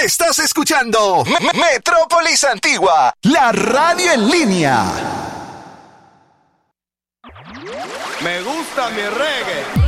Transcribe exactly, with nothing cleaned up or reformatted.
Estás escuchando Metrópolis Antigua, la radio en línea. Me gusta mi reggae.